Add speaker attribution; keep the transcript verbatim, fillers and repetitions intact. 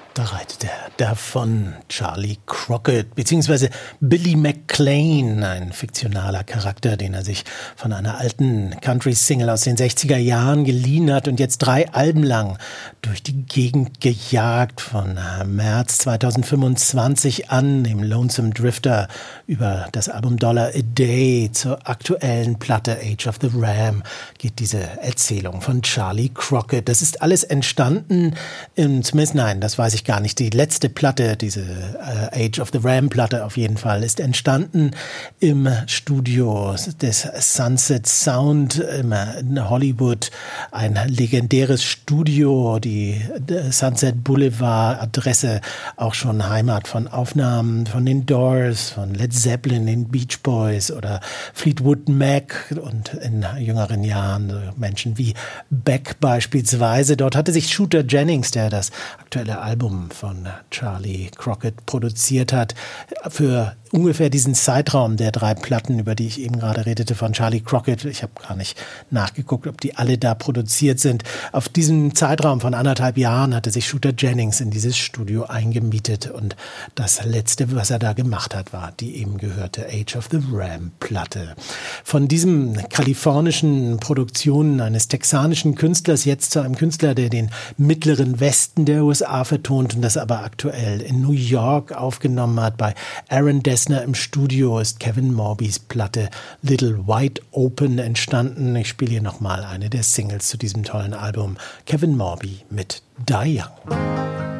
Speaker 1: Da reitet er davon, Charlie Crockett, beziehungsweise Billy McLean, ein fiktionaler Charakter, den er sich von einer alten Country-Single aus den sechziger Jahren geliehen hat und jetzt drei Alben lang durch die Gegend gejagt, von März zweitausendfünfundzwanzig an, dem Lonesome Drifter, über das Album Dollar a Day zur aktuellen Platte Age of the Ram geht diese Erzählung von Charlie Crockett. Das ist alles entstanden, im, zumindest nein, das weiß ich gar nicht. Die letzte Platte, diese äh, Age of the Ram Platte auf jeden Fall, ist entstanden im Studio des Sunset Sound in Hollywood. Ein legendäres Studio, die Sunset Boulevard Adresse, auch schon Heimat von Aufnahmen von den Doors, von Led Zeppelin, den Beach Boys oder Fleetwood Mac und in jüngeren Jahren Menschen wie Beck beispielsweise. Dort hatte sich Shooter Jennings, der das aktuelle Album von Charlie Crockett produziert hat, für ungefähr diesen Zeitraum der drei Platten, über die ich eben gerade redete, von Charlie Crockett. Ich habe gar nicht nachgeguckt, ob die alle da produziert sind. Auf diesem Zeitraum von anderthalb Jahren hatte sich Shooter Jennings in dieses Studio eingemietet und das Letzte, was er da gemacht hat, war die eben gehörte Age of the Ram Platte. Von diesem kalifornischen Produktionen eines texanischen Künstlers jetzt zu einem Künstler, der den mittleren Westen der U S A vertont und das aber aktuell in New York aufgenommen hat. Bei Aaron Dessner im Studio ist Kevin Morbys Platte Little Wide Open entstanden. Ich spiele hier nochmal eine der Singles zu diesem tollen Album. Kevin Morby mit Die Young.